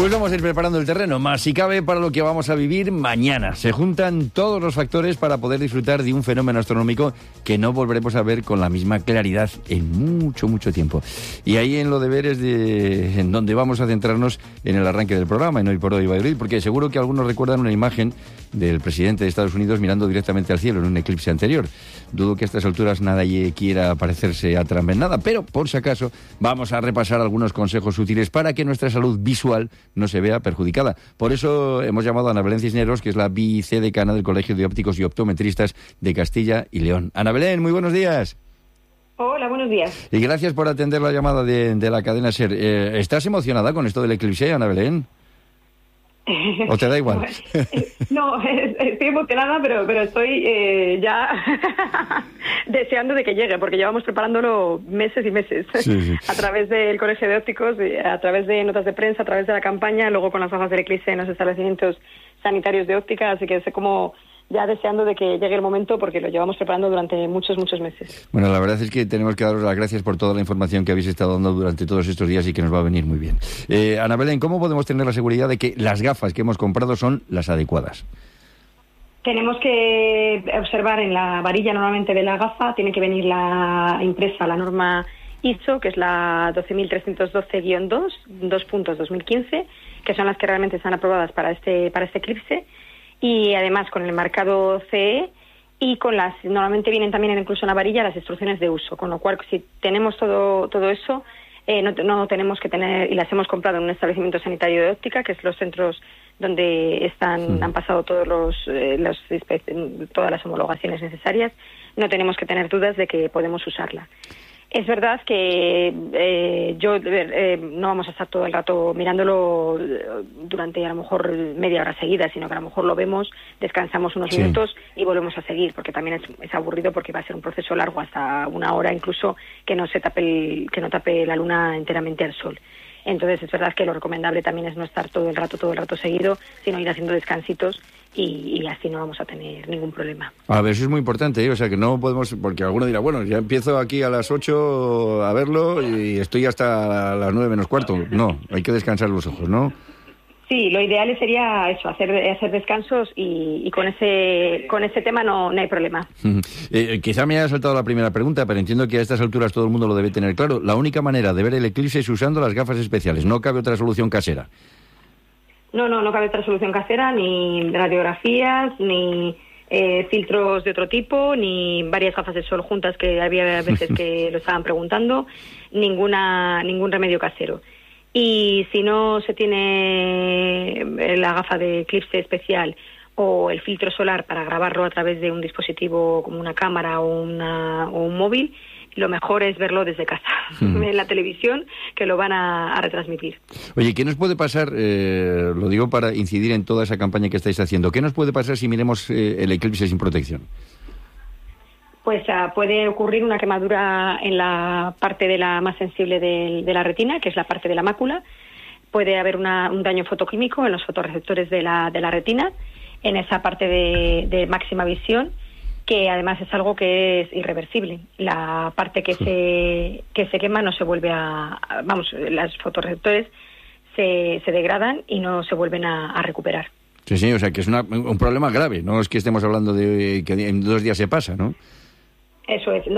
Pues vamos a ir preparando el terreno, más si cabe, para lo que vamos a vivir mañana. Se juntan todos los factores para poder disfrutar de un fenómeno astronómico que no volveremos a ver con la misma claridad en mucho tiempo. Y ahí en lo de ver es en donde vamos a centrarnos en el arranque del programa, en Hoy por Hoy Valladolid, porque seguro que algunos recuerdan una imagen del presidente de Estados Unidos mirando directamente al cielo en un eclipse anterior. Dudo que a estas alturas nadie quiera parecerse a Trump en nada, pero por si acaso vamos a repasar algunos consejos útiles para que nuestra salud visual no se vea perjudicada. Por eso hemos llamado a Ana Belén Cisneros, que es la vicedecana del Colegio de Ópticos y Optometristas de Castilla y León. Ana Belén, muy buenos días. Hola, buenos días. Y gracias por atender la llamada de la cadena SER. ¿Estás emocionada con esto del eclipse, Ana Belén? ¿O te da igual? No, estoy emocionada, pero estoy ya deseando de que llegue, porque llevamos preparándolo meses y meses. Sí. A través del Colegio de Ópticos, a través de notas de prensa, a través de la campaña, luego con las gafas del eclipse en los establecimientos sanitarios de óptica, así que sé como ya deseando de que llegue el momento, porque lo llevamos preparando durante muchos meses. Bueno, la verdad es que tenemos que daros las gracias por toda la información que habéis estado dando durante todos estos días y que nos va a venir muy bien. Ana Belén, ¿cómo podemos tener la seguridad de que las gafas que hemos comprado son las adecuadas? Tenemos que observar en la varilla normalmente de la gafa, tiene que venir la impresa, la norma ISO, que es la 12.312-2, 2.2015, que son las que realmente están aprobadas para este eclipse. Y además con el marcado CE y con normalmente vienen también incluso en la varilla las instrucciones de uso, con lo cual si tenemos todo eso, no tenemos que tener, y las hemos comprado en un establecimiento sanitario de óptica, que es los centros donde han pasado todas las homologaciones necesarias, no tenemos que tener dudas de que podemos usarla. Es verdad que no vamos a estar todo el rato mirándolo durante a lo mejor media hora seguida, sino que a lo mejor lo vemos, descansamos unos minutos y volvemos a seguir, porque también es aburrido, porque va a ser un proceso largo, hasta una hora incluso, que no tape la luna enteramente al sol. Entonces es verdad que lo recomendable también es no estar todo el rato seguido, sino ir haciendo descansitos y así no vamos a tener ningún problema. A ver, eso es muy importante, o sea que no podemos, porque alguno dirá, bueno, ya empiezo aquí a las 8 a verlo y estoy hasta las 9 menos cuarto. No, hay que descansar los ojos, ¿no? Sí, lo ideal sería eso, hacer descansos y con ese tema no hay problema. Quizá me haya saltado la primera pregunta, pero entiendo que a estas alturas todo el mundo lo debe tener claro. La única manera de ver el eclipse es usando las gafas especiales, no cabe otra solución casera. No cabe otra solución casera, ni radiografías, ni filtros de otro tipo, ni varias gafas de sol juntas, que había veces que lo estaban preguntando, ningún remedio casero. Y si no se tiene la gafa de eclipse especial o el filtro solar para grabarlo a través de un dispositivo como una cámara o un móvil, lo mejor es verlo desde casa, en la televisión, que lo van a retransmitir. Oye, ¿qué nos puede pasar? Lo digo para incidir en toda esa campaña que estáis haciendo. ¿Qué nos puede pasar si miremos el eclipse sin protección? Pues puede ocurrir una quemadura en la parte más sensible de la retina, que es la parte de la mácula. Puede haber un daño fotoquímico en los fotorreceptores de la retina, en esa parte de máxima visión, que además es algo que es irreversible. La parte que se quema no se vuelve los fotorreceptores se degradan y no se vuelven a recuperar. Sí, o sea que es un problema grave, no es que estemos hablando de que en 2 días se pasa, ¿no? Eso es,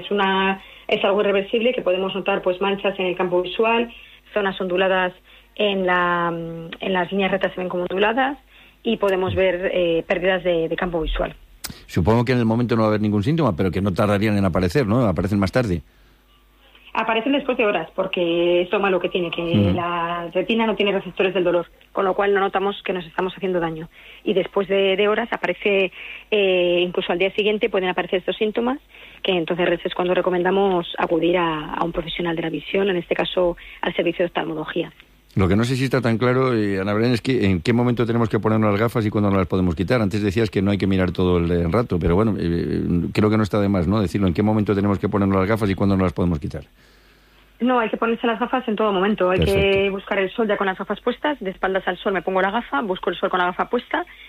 es algo irreversible, que podemos notar pues manchas en el campo visual, zonas onduladas en las líneas rectas se ven como onduladas y podemos ver pérdidas de campo visual. Supongo que en el momento no va a haber ningún síntoma, pero que no tardarían en aparecer, ¿no? Aparecen más tarde. Aparecen después de horas, porque es lo malo que tiene, que la retina no tiene receptores del dolor, con lo cual no notamos que nos estamos haciendo daño. Y después de horas aparece, incluso al día siguiente pueden aparecer estos síntomas, que entonces es cuando recomendamos acudir a un profesional de la visión, en este caso al servicio de oftalmología. Lo que no sé si está tan claro, Ana Belén, es que en qué momento tenemos que ponernos las gafas y cuándo no las podemos quitar. Antes decías que no hay que mirar todo el rato, pero bueno, creo que no está de más, ¿no? Decirlo, en qué momento tenemos que ponernos las gafas y cuándo no las podemos quitar. No, hay que ponerse las gafas en todo momento. Hay que buscar el sol ya con las gafas puestas, de espaldas al sol me pongo la gafa, busco el sol con la gafa puesta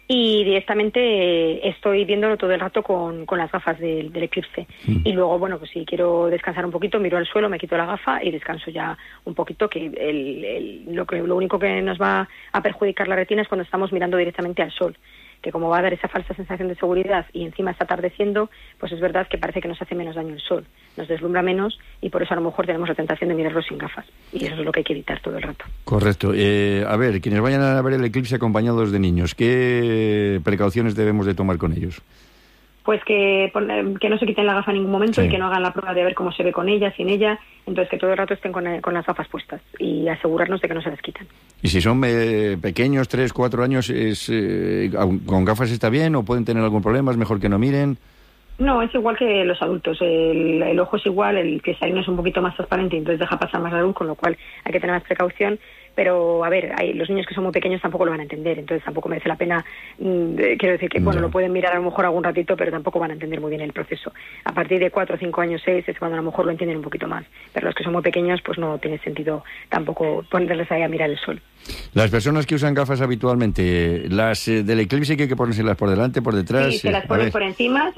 y directamente estoy viéndolo todo el rato con las gafas del eclipse. Y luego, bueno, pues si quiero descansar un poquito, miro al suelo, me quito la gafa y descanso ya un poquito, que lo único que nos va a perjudicar la retina es cuando estamos mirando directamente al sol, que como va a dar esa falsa sensación de seguridad y encima está atardeciendo, pues es verdad que parece que nos hace menos daño el sol, nos deslumbra menos y por eso a lo mejor tenemos la tentación de mirarlo sin gafas. Y eso es lo que hay que evitar todo el rato. Correcto. A ver, quienes vayan a ver el eclipse acompañados de niños, ¿qué precauciones debemos de tomar con ellos? Pues que no se quiten la gafa en ningún momento, sí, y que no hagan la prueba de ver cómo se ve con ella, sin ella, entonces que todo el rato estén con las gafas puestas y asegurarnos de que no se las quitan. ¿Y si son pequeños, 3, 4 años, con gafas está bien o pueden tener algún problema? ¿Es mejor que no miren? No, es igual que los adultos, el ojo es igual, el cristalino es un poquito más transparente y entonces deja pasar más la luz, con lo cual hay que tener más precaución. Pero, a ver, los niños que son muy pequeños tampoco lo van a entender, entonces tampoco merece la pena, quiero decir que, bueno, lo pueden mirar a lo mejor algún ratito, pero tampoco van a entender muy bien el proceso. A partir de 4, 5 años, 6, es cuando a lo mejor lo entienden un poquito más. Pero los que son muy pequeños, pues no tiene sentido tampoco ponerles ahí a mirar el sol. Las personas que usan gafas habitualmente, las del eclipse, ¿hay que ponérselas por delante, por detrás? Sí, se las ponen por encima,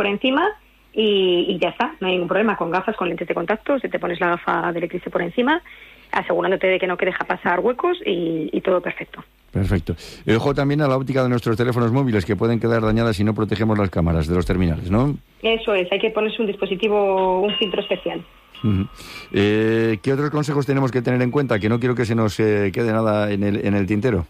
y ya está, no hay ningún problema. Con gafas, con lentes de contacto, si te pones la gafa del eclipse por encima, asegurándote de que no deja pasar huecos y todo perfecto. Perfecto. Y ojo también a la óptica de nuestros teléfonos móviles, que pueden quedar dañadas si no protegemos las cámaras de los terminales, ¿no? Eso es, hay que ponerse un filtro especial. Uh-huh. ¿Qué otros consejos tenemos que tener en cuenta? Que no quiero que se nos quede nada en el tintero.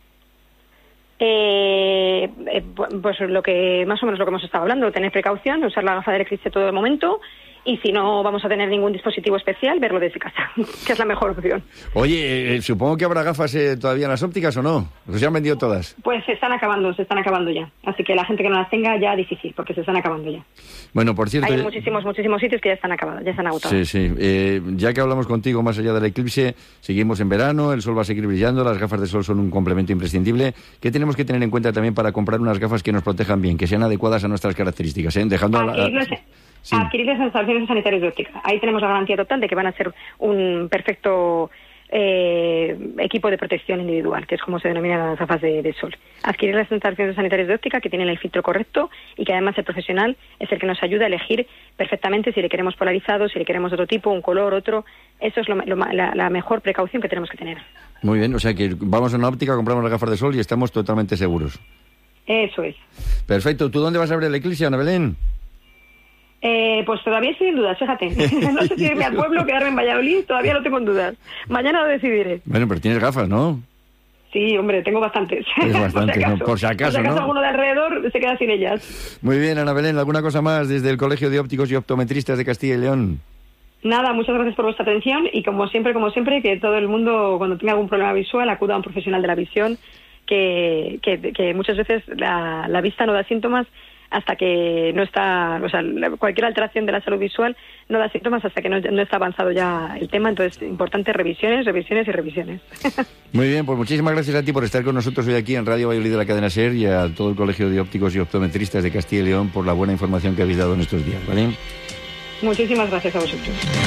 Pues lo que más o menos lo que hemos estado hablando, tener precaución, usar la gafa del eclipse todo el momento, y si no vamos a tener ningún dispositivo especial, verlo desde casa, que es la mejor opción. Oye, supongo que habrá gafas todavía en las ópticas, ¿o no? ¿Se han vendido todas? Pues se están acabando ya. Así que la gente que no las tenga ya difícil, porque se están acabando ya. Bueno, por cierto... Hay muchísimos sitios que ya están acabados, ya están agotados. Sí. Ya que hablamos contigo más allá del eclipse, seguimos en verano, el sol va a seguir brillando, las gafas de sol son un complemento imprescindible. ¿Qué tenemos que tener en cuenta también para comprar unas gafas que nos protejan bien, que sean adecuadas a nuestras características? Dejando adquirir las instalaciones sanitarias de óptica. Ahí tenemos la garantía total de que van a ser un perfecto equipo de protección individual, que es como se denominan las gafas de sol. Adquirir las instalaciones sanitarias de óptica que tienen el filtro correcto y que además el profesional es el que nos ayuda a elegir perfectamente si le queremos polarizado, si le queremos otro tipo, un color, otro. Eso es la mejor precaución que tenemos que tener. Muy bien, o sea que vamos a una óptica, compramos las gafas de sol y estamos totalmente seguros. Eso es. Perfecto. ¿Tú dónde vas a ver el eclipse, Ana Belén? Pues todavía estoy en dudas, fíjate. No sé si irme al pueblo o quedarme en Valladolid, todavía lo tengo en dudas. Mañana lo decidiré. Bueno, pero tienes gafas, ¿no? Sí, hombre, tengo bastantes. Es bastante, por si acaso, ¿no? Alguno de alrededor se queda sin ellas. Muy bien, Ana Belén, ¿alguna cosa más desde el Colegio de Ópticos y Optometristas de Castilla y León? Nada, muchas gracias por vuestra atención y como siempre, que todo el mundo, cuando tenga algún problema visual, acuda a un profesional de la visión, que muchas veces la vista no da síntomas hasta que no está, o sea, cualquier alteración de la salud visual no da síntomas hasta que no está avanzado ya el tema. Entonces, importante revisiones. Muy bien, pues muchísimas gracias a ti por estar con nosotros hoy aquí en Radio Valladolid de la cadena SER y a todo el Colegio de Ópticos y Optometristas de Castilla y León por la buena información que habéis dado en estos días, ¿vale? Muchísimas gracias a vosotros.